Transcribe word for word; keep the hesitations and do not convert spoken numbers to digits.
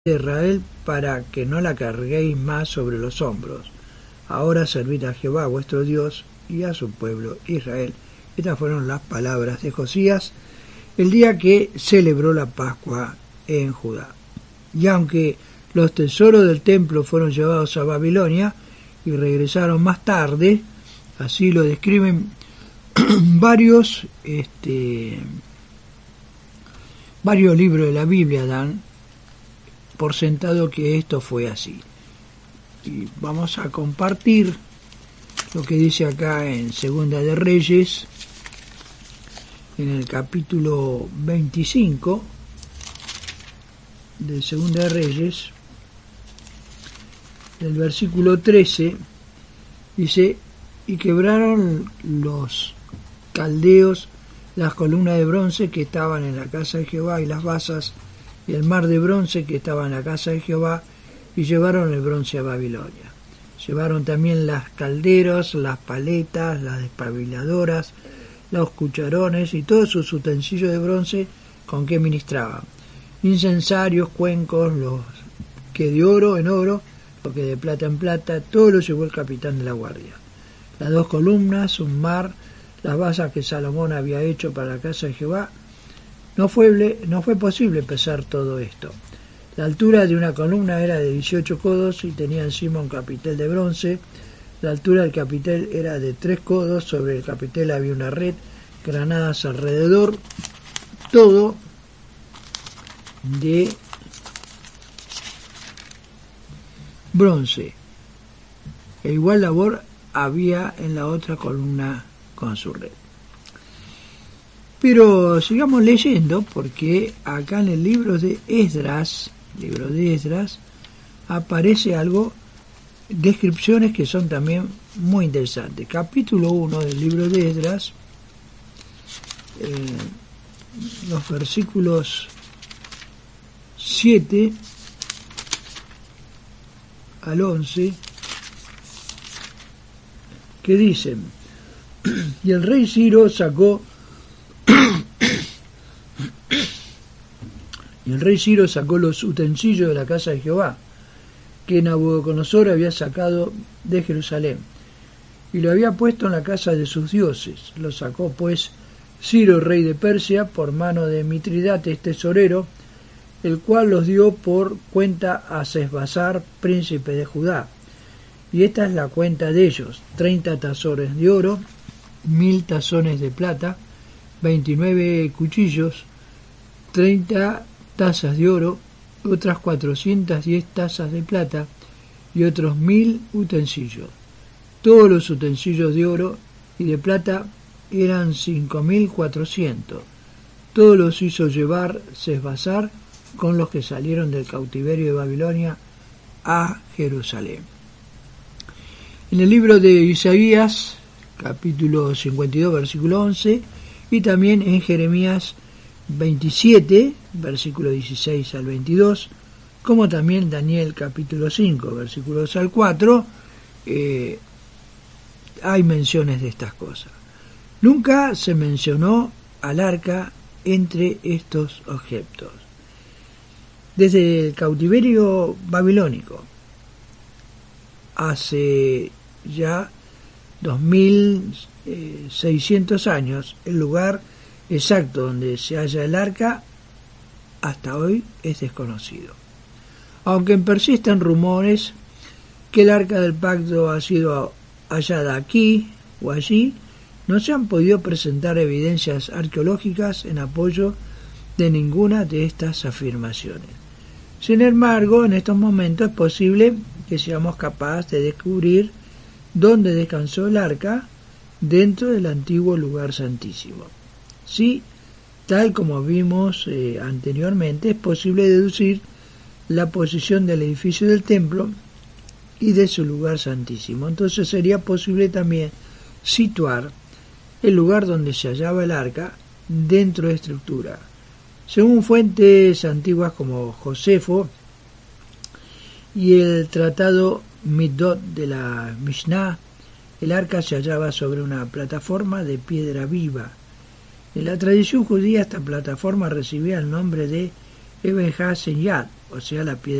Israel para que no la carguéis más sobre los hombros. Ahora servid a Jehová vuestro Dios y a su pueblo Israel. Estas fueron las palabras de Josías el día que celebró la Pascua en Judá. Y aunque los tesoros del templo fueron llevados a Babilonia y regresaron más tarde, así lo describen varios este, varios libros de la Biblia, dan por sentado que esto fue así. Y vamos a compartir lo que dice acá en Segunda de Reyes, en el capítulo veinticinco de Segunda de Reyes, del versículo trece, dice: y quebraron los caldeos las columnas de bronce que estaban en la casa de Jehová y las basas y el mar de bronce que estaba en la casa de Jehová, y llevaron el bronce a Babilonia. Llevaron también las calderos, las paletas, las despabiladoras, los cucharones y todos sus utensilios de bronce con que ministraban, incensarios, cuencos, los que de oro en oro, lo que de plata en plata, todo lo llevó el capitán de la guardia. Las dos columnas, un mar, las basas que Salomón había hecho para la casa de Jehová. No fue, no fue posible pesar todo esto. La altura de una columna era de dieciocho codos y tenía encima un capitel de bronce. La altura del capitel era de tres codos, sobre el capitel había una red, granadas alrededor, todo de bronce. E igual labor había en la otra columna con su red. Pero sigamos leyendo, porque acá en el libro de Esdras, libro de Esdras, aparece algo, descripciones que son también muy interesantes. Capítulo uno del libro de Esdras, eh, los versículos siete al once, que dicen: y el rey Ciro sacó y el rey Ciro sacó los utensilios de la casa de Jehová que Nabucodonosor había sacado de Jerusalén, y lo había puesto en la casa de sus dioses. Lo sacó pues Ciro, rey de Persia, por mano de Mitridates, tesorero, el cual los dio por cuenta a Sesbazar, príncipe de Judá. Y esta es la cuenta de ellos: treinta tazones de oro, mil tazones de plata, veintinueve cuchillos, treinta tazas de oro, otras cuatrocientas diez tazas de plata y otros mil utensilios. Todos los utensilios de oro y de plata eran cinco mil cuatrocientos. Todos los hizo llevar Sesbazar con los que salieron del cautiverio de Babilonia a Jerusalén. En el libro de Isaías, capítulo cincuenta y dos, versículo once, y también en Jeremías veintisiete, versículo dieciséis al veintidós, como también Daniel capítulo cinco, versículos dos al cuatro, eh, hay menciones de estas cosas. Nunca se mencionó al arca entre estos objetos. Desde el cautiverio babilónico, hace ya dos mil seiscientos años, el lugar exacto donde se halla el arca hasta hoy es desconocido. Aunque persisten rumores que el arca del pacto ha sido hallada aquí o allí, no se han podido presentar evidencias arqueológicas en apoyo de ninguna de estas afirmaciones. Sin embargo, en estos momentos es posible que seamos capaces de descubrir dónde descansó el arca dentro del antiguo lugar santísimo. Sí, tal como vimos eh, anteriormente, es posible deducir la posición del edificio del templo y de su lugar santísimo. Entonces sería posible también situar el lugar donde se hallaba el arca dentro de la estructura. Según fuentes antiguas como Josefo y el tratado Middot de la Mishnah, el arca se hallaba sobre una plataforma de piedra viva. En la tradición judía esta plataforma recibía el nombre de Eben HaSenyat, o sea, la piedra